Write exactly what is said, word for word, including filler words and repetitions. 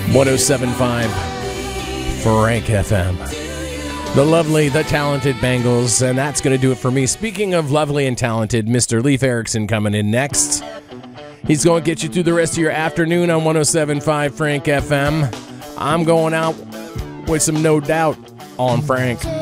one oh seven point five Frank F M. The lovely, the talented Bengals, and that's going to do it for me. Speaking of lovely and talented, Mister Leif Erikson coming in next. He's going to get you through the rest of your afternoon on one oh seven point five Frank F M. I'm going out with some No Doubt on Frank.